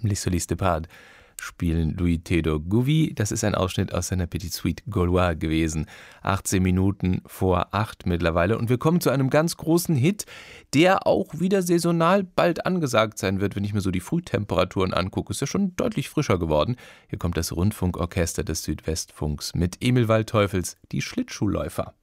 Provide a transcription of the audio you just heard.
Les Solistes de Prades spielen Louis Théodore Gouvi. Das ist ein Ausschnitt aus seiner Petite Suite Gauloise gewesen. 18 Minuten vor 8 mittlerweile. Und wir kommen zu einem ganz großen Hit, der auch wieder saisonal bald angesagt sein wird, wenn ich mir so die Frühtemperaturen angucke. Ist ja schon deutlich frischer geworden. Hier kommt das Rundfunkorchester des Südwestfunks mit Emil Waldteufels, die Schlittschuhläufer.